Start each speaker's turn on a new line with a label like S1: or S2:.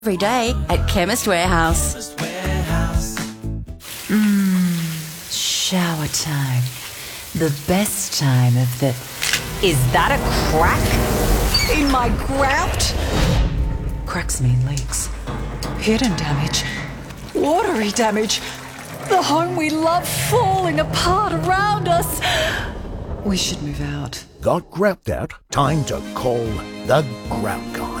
S1: Every day at Chemist Warehouse. Shower time. The best time of the... Is that a crack in my grout? Cracks mean leaks. Hidden damage. Watery damage. The home we love falling apart around us. We should move out.
S2: Got grout out? Time to call the Grout Guy.